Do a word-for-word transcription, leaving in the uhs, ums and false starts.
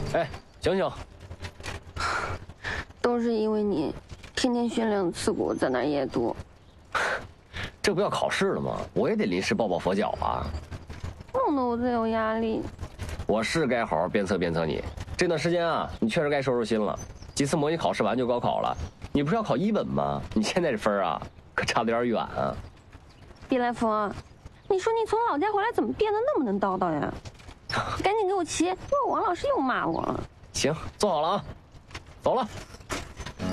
哎，醒醒！ 都是因为你，天天训练刺骨，在那夜读。 这不要考试了吗？我也得临时抱抱佛脚啊。 弄得我最有压力。 我是该好好鞭策鞭策你。这段时间啊，你确实该收收心了。几次模拟考试完就高考了，你不是要考一本吗？你现在这分啊，可差得有点远啊。 毕来峰，你说你从老家回来怎么变得那么能叨叨呀？赶紧给我骑，要不王老师又骂我了。 行，坐好了啊，走了。